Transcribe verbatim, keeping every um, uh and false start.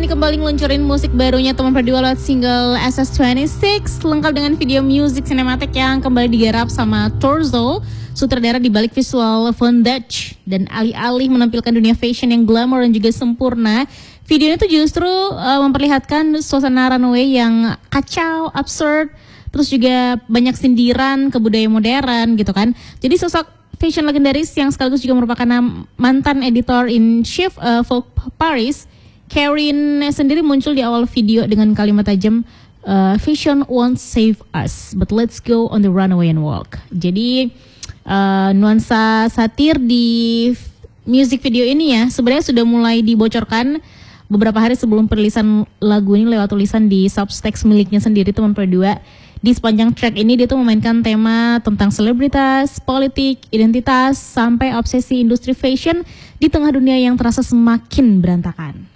ini kembali ngeluncurin musik barunya teman berdua lewat single S S dua puluh enam lengkap dengan video music sinematik yang kembali digarap sama Torzo, sutradara di balik visual Von Dutch, dan alih-alih menampilkan dunia fashion yang glamour dan juga sempurna, video ini tuh justru uh, memperlihatkan suasana runway yang kacau, absurd, terus juga banyak sindiran ke budaya modern gitu kan. Jadi sosok fashion legendaris yang sekaligus juga merupakan mantan editor in chief uh, Vogue Paris, Karin sendiri muncul di awal video dengan kalimat tajam, uh, fashion won't save us, but let's go on the runway and walk. Jadi uh, nuansa satir di music video ini ya sebenarnya sudah mulai dibocorkan beberapa hari sebelum perilisan lagu ini lewat tulisan di subtext miliknya sendiri teman berdua. Di sepanjang track ini dia tuh memainkan tema tentang selebritas, politik, identitas, sampai obsesi industri fashion di tengah dunia yang terasa semakin berantakan.